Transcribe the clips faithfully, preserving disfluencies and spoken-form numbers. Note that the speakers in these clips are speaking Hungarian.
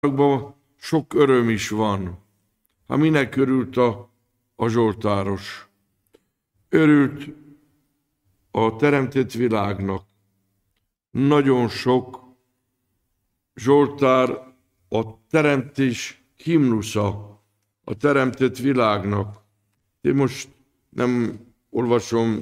Zsoltárokban sok öröm is van. Ha minek örült a, a zsoltáros? Örült a teremtett világnak. Nagyon sok zsoltár a teremtés himnusza a teremtett világnak. Én most nem olvasom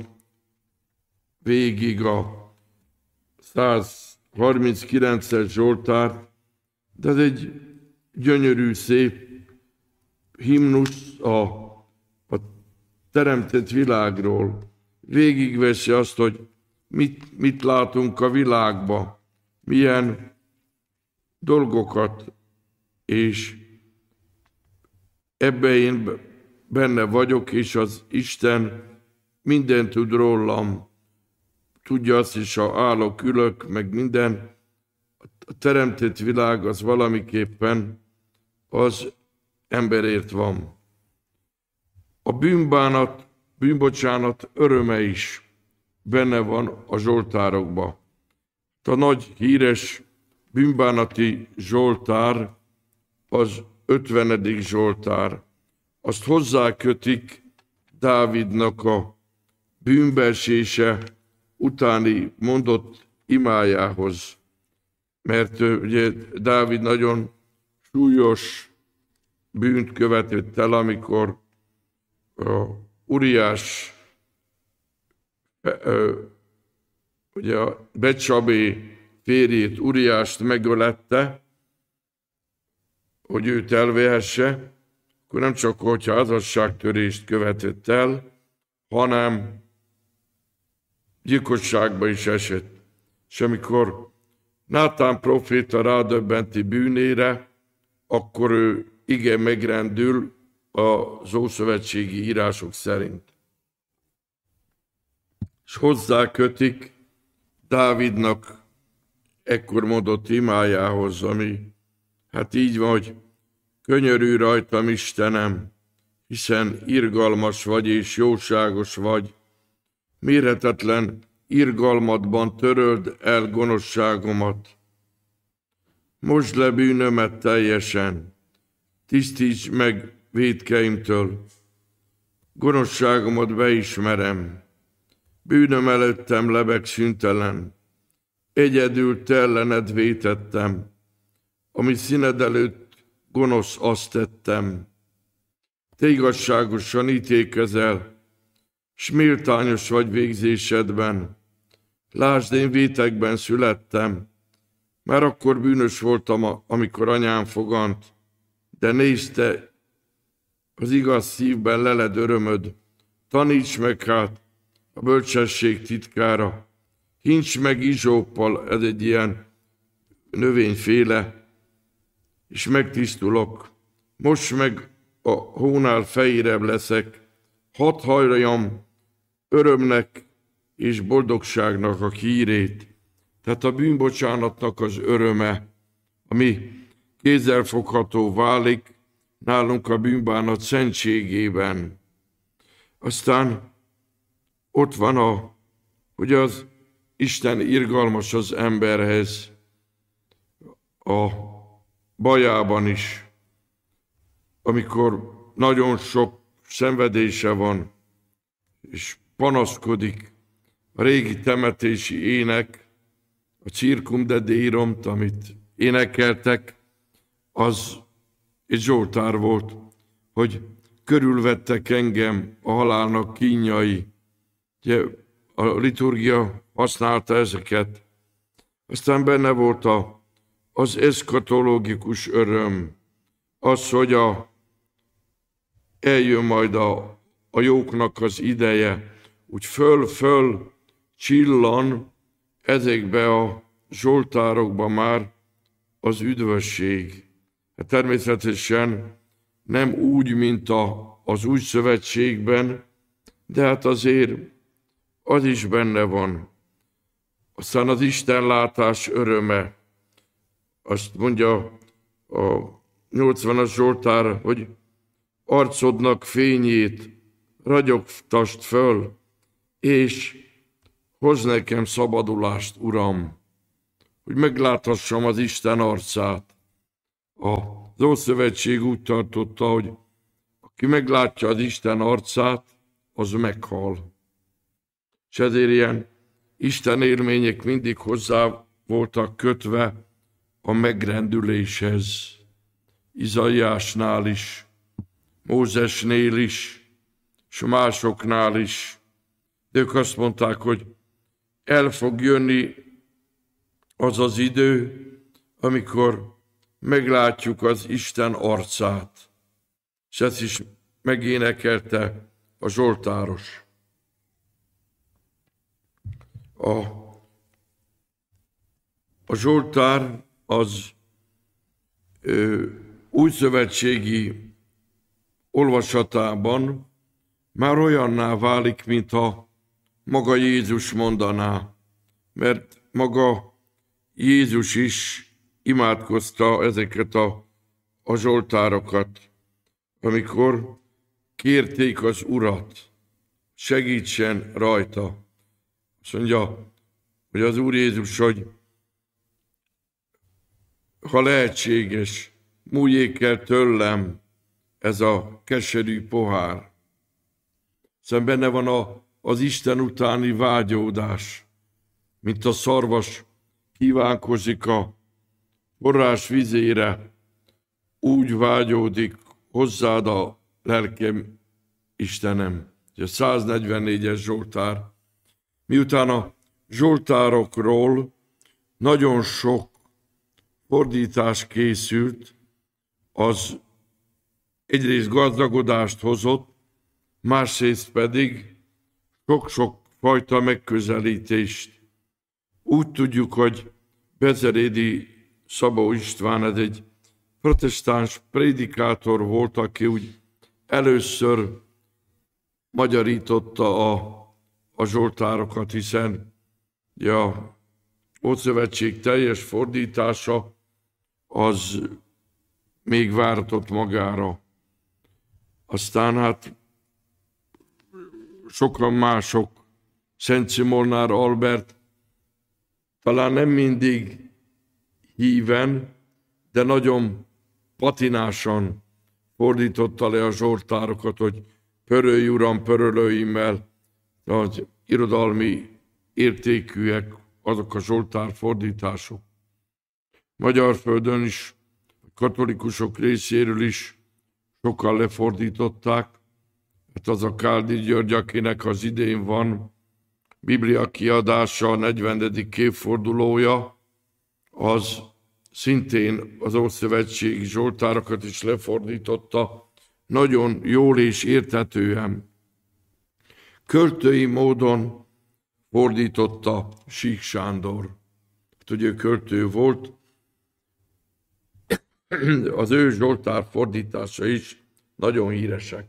végig a száz harminckilences zsoltárt, de ez egy gyönyörű, szép himnusz a, a teremtett világról. Végigveszi azt, hogy mit, mit látunk a világba, milyen dolgokat, és ebben én benne vagyok, és az Isten mindent tud rólam. Tudja azt is, ha állok, ülök, meg minden. A teremtett világ az valamiképpen az emberért van. A bűnbánat, bűnbocsánat öröme is benne van a zsoltárokban. A nagy híres bűnbánati zsoltár az ötvenedik zsoltár. Azt hozzákötik Dávidnak a bűnbeesése utáni mondott imájához. Mert ugye Dávid nagyon súlyos bűnt követett el, amikor a Uriás, ugye a Becsabé férjét, Uriást megölette, hogy őt elvehesse, akkor nem csak hogyha házasságtörést követett el, hanem gyilkosságba is esett. És amikor Nátán proféta rádöbbenti bűnére, akkor ő igen megrendül az ószövetségi írások szerint. És hozzákötik Dávidnak ekkor mondott imájához, ami hát így van, hogy könyörülj rajtam, Istenem, hiszen irgalmas vagy és jóságos vagy, mérhetetlen irgalmadban töröld el gonoszságomat. Mosd le bűnömet teljesen, tisztíts meg vétkeimtől. Gonoszságomat beismerem, bűnöm előttem lebeg szüntelen. Egyedül te ellened vétettem, ami színed előtt gonosz azt tettem. Te igazságosan ítélkezel, s méltányos vagy végzésedben. Lásd, én vétekben születtem, már akkor bűnös voltam, amikor anyám fogant, de nézd te, az igaz szívben leled örömöd, taníts meg hát a bölcsesség titkára, hints meg izsóppal, ez egy ilyen növényféle, és megtisztulok, most meg a hónál fejére leszek, hadd halljam örömnek és boldogságnak a hírét. Tehát a bűnbocsánatnak az öröme, ami kézzelfogható válik nálunk a bűnbánat szentségében. Aztán ott van a, hogy az Isten irgalmas az emberhez, a bajában is, amikor nagyon sok szenvedése van, és panaszkodik. A régi temetési ének, a Circum de Deiromt, amit énekeltek, az egy zsoltár volt, hogy körülvettek engem a halálnak kínjai. Ugye a liturgia használta ezeket. Aztán benne volt a, az eszkatológikus öröm, az, hogy a, eljön majd a, a jóknak az ideje, úgy föl-föl csillan ezekbe a zsoltárokba már az üdvösség. Hát természetesen nem úgy, mint a, az új szövetségben, de hát azért az is benne van. Aztán az istenlátás öröme. Azt mondja a nyolcvanas zsoltár, hogy arcodnak fényét ragyogtasd föl, és hozz nekem szabadulást, Uram, hogy megláthassam az Isten arcát. Az Ószövetség úgy tartotta, hogy aki meglátja az Isten arcát, az meghal. És ezért ilyen Isten élmények mindig hozzá voltak kötve a megrendüléshez. Izaiásnál is, Mózesnél is, és másoknál is. De ők azt mondták, hogy el fog jönni az az idő, amikor meglátjuk az Isten arcát. És ezt is megénekelte a Zsoltáros. A, a Zsoltár az ö, újszövetségi olvasatában már olyanná válik, mintha maga Jézus mondaná, mert maga Jézus is imádkozta ezeket a, a zsoltárokat, amikor kérték az Urat, segítsen rajta. Azt mondja, hogy az Úr Jézus, hogy ha lehetséges, múljék el tőlem ez a keserű pohár. Szóval benne van a, az Isten utáni vágyódás, mint a szarvas kívánkozik a forrás vizére, úgy vágyódik hozzád a lelkem, Istenem. A száznegyvennégyes Zsoltár. Miután a zsoltárokról nagyon sok fordítás készült, az egyrészt gazdagodást hozott, másrészt pedig sok-sok fajta megközelítést. Úgy tudjuk, hogy Bezerédi Szabó István, ez egy protestáns prédikátor volt, aki úgy először magyarította a, a zsoltárokat, hiszen a Ószövetség teljes fordítása az még váratott magára. Aztán hát sokan mások, Szent Szimolnár Albert talán nem mindig híven, de nagyon patinásan fordította le a zsoltárokat, hogy pörölj, Uram, pörölőimmel, az irodalmi értékűek azok a zsoltár fordítások. Magyar földön is, a katolikusok részéről is sokan lefordították, mert az a Káldi György, akinek az idén van Biblia kiadása, a negyvenedik évfordulója, az szintén az Ószövetségi zsoltárokat is lefordította, nagyon jól és érthetően. Költői módon fordította Sík Sándor. Ugye ő költő volt, az ő zsoltár fordítása is nagyon híresek.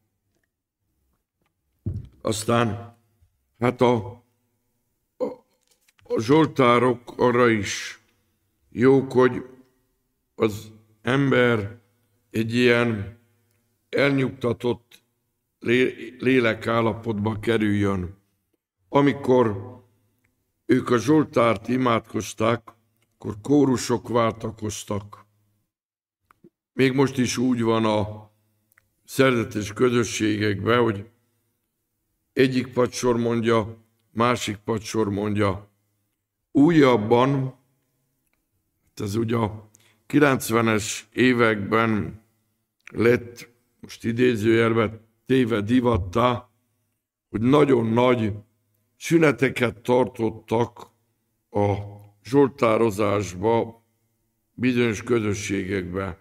Aztán hát a, a, a zsoltárok arra is jók, hogy az ember egy ilyen elnyugtatott lélekállapotba kerüljön. Amikor ők a zsoltárt imádkozták, akkor kórusok váltakoztak. Még most is úgy van a szerzetes közösségekben, hogy egyik padsor mondja, másik padsor mondja. Újabban, ez ugye a kilencvenes években lett, most idézőjelben téve divattá, hogy nagyon nagy szüneteket tartottak a zsoltározásba bizonyos közösségekbe.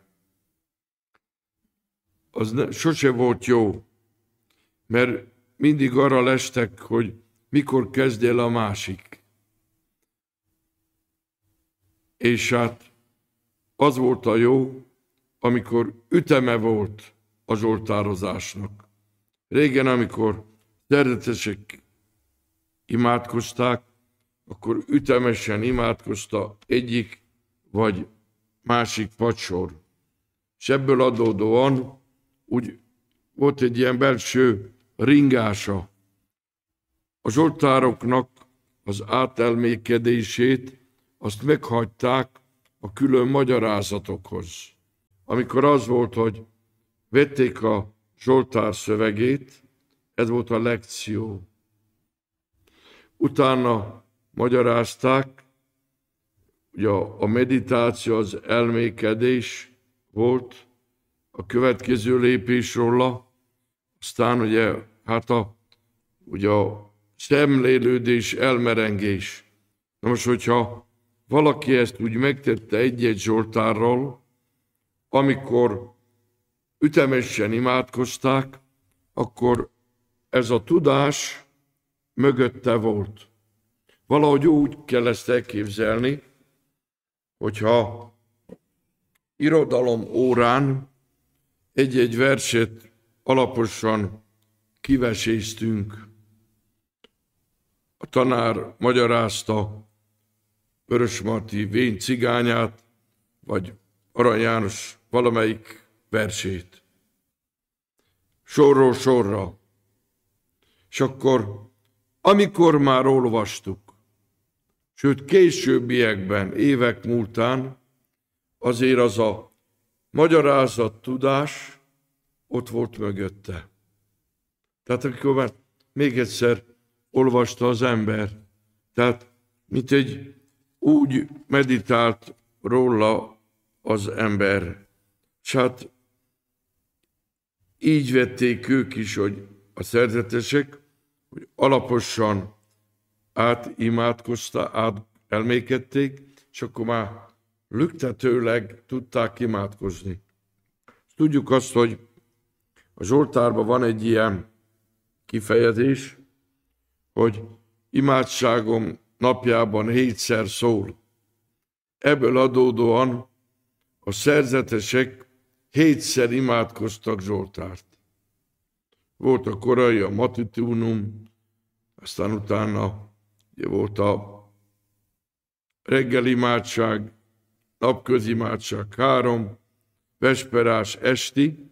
Az ne, sose volt jó, mert mindig arra lestek, hogy mikor kezd el a másik. És hát az volt a jó, amikor üteme volt a zsoltározásnak. Régen, amikor szerzetesek imádkozták, akkor ütemesen imádkozta egyik vagy másik padsor. És ebből adódóan úgy volt egy ilyen belső ringása. A zsoltároknak az átelmékedését azt meghagyták a külön magyarázatokhoz. amikor az volt, hogy vették a Zsoltár szövegét, ez volt a lekció. Utána magyarázták, ugye a meditáció, az elmékedés volt, a következő lépés róla, aztán ugye, hát a, ugye a szemlélődés, elmerengés. Na most, hogyha valaki ezt úgy megtette egy-egy Zsoltárral, amikor ütemesen imádkozták, akkor ez a tudás mögötte volt. Valahogy úgy kell ezt elképzelni, hogyha irodalom órán egy-egy verset alaposan kiveséztünk, a tanár magyarázta Vörösmarty Vén cigányát, vagy Arany János valamelyik versét. Sorról sorra. És akkor, amikor már olvastuk, sőt későbbiekben, évek múltán, azért az a magyarázat, tudás ott volt mögötte. Tehát amikor már még egyszer olvasta az ember, tehát mint egy úgy meditált róla az ember. És hát így vették ők is, hogy a szerzetesek, hogy alaposan átimádkozták, át elmékedték, és akkor már lüktetőleg tudták imádkozni. Tudjuk azt, hogy a Zsoltárban van egy ilyen kifejezés, hogy imádságom napjában hétszer szól. Ebből adódóan a szerzetesek hétszer imádkoztak Zsoltárt. Volt a korai, a matutinum, aztán utána ugye volt a reggeli imádság, napközi imádság három, vesperás, esti,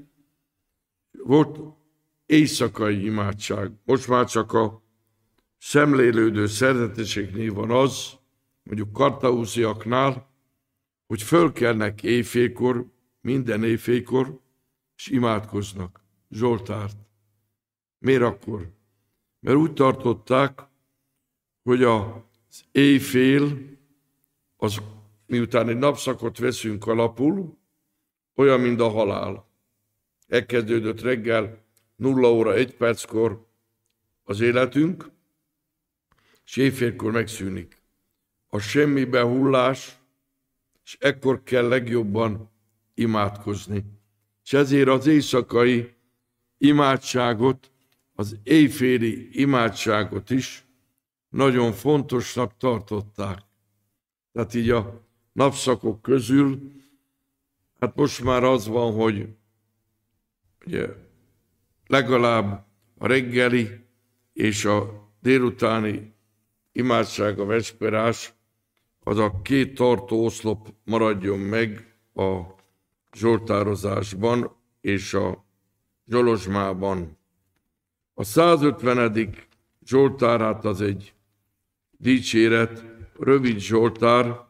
volt éjszakai imádság. Most már csak a szemlélődő szerzeteseknél van az, mondjuk kartausziaknál, hogy fölkelnek éjfélkor, minden éjfélkor, és imádkoznak Zsoltárt. Miért akkor? Mert úgy tartották, hogy az éjfél, az miután egy napszakot veszünk alapul, olyan, mint a halál. Elkezdődött reggel nulla óra egy perckor az életünk, és éjfélkor megszűnik. A semmibe hullás, és ekkor kell legjobban imádkozni. És ezért az éjszakai imádságot, az éjféli imádságot is nagyon fontosnak tartották. Tehát így a napszakok közül, hát most már az van, hogy ugye, legalább a reggeli és a délutáni imádság, a vesperás, az a két tartó oszlop maradjon meg a zsoltározásban és a zsolozsmában. A százötvenedik zsoltár, hát az egy dicséret, rövid zsoltár,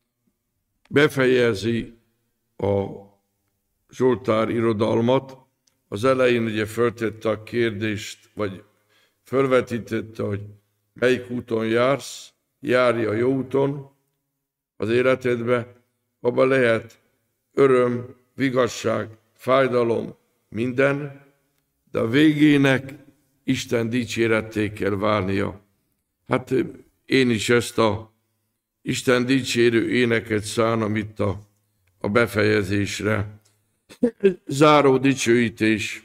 befejezi a zsoltár irodalmat. Az elején ugye föltette a kérdést, vagy fölvetítette, hogy melyik úton jársz, járj a jó úton az életedbe, abban lehet öröm, vigasság, fájdalom, minden, de a végének Isten dicséretté kell válnia. Hát én is ezt a Isten dicsérő éneket szánom itt a, a befejezésre. Záró dicsőítés.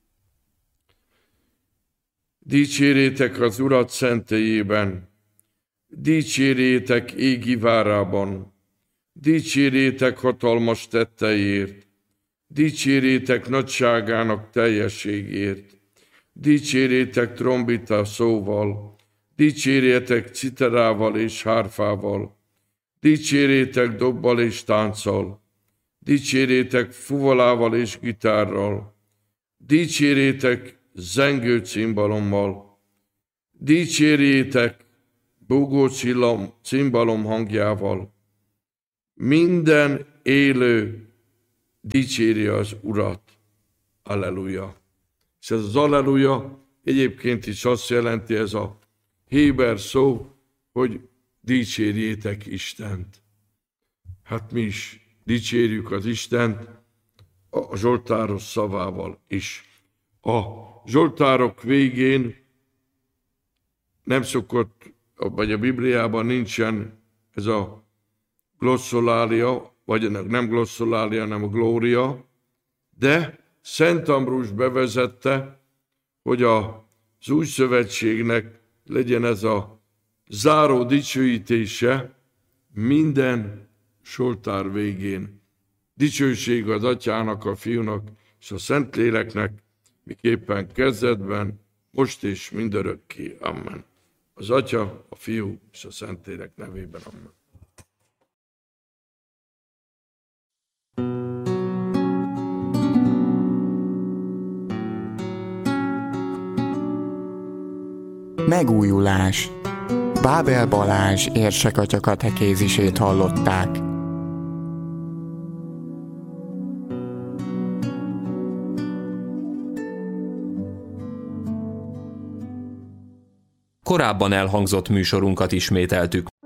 Dicsérjétek az Urat szentélyében, dicsérjétek égi várában, dicsérjétek hatalmas tetteiért, dicsérjétek nagyságának teljességért, dicsérjétek trombita szóval, dicsérjétek citerával és hárfával, dicsérjétek dobbal és tánccal, dicsérjétek fuvolával és gitárral, dicsérjétek zengő cimbalommal, dicsérjétek búgó cimbalom hangjával, minden élő dicséri az Urat. Alleluja. És ez az alleluja egyébként is azt jelenti, ez a héber szó, hogy dicsérjétek Istent. Hát mi is dicsérjük az Istent a zsoltáros szavával is. A zsoltárok végén nem szokott, vagy a Bibliában nincsen ez a glosszolália, vagy nem glosszolália, hanem a glória, de Szent Ambrus bevezette, hogy az új szövetségnek legyen ez a záró dicsőítése minden zsoltár végén. Dicsőség az Atyának, a Fiúnak és a Szentléleknek, miképpen kezdetben, most és mindörökké. Amen. Az Atya, a Fiú és a Szentlélek nevében. Amen. Megújulás. Bábel Balázs érsekatya katekézisét hallották. Korábban elhangzott műsorunkat ismételtük.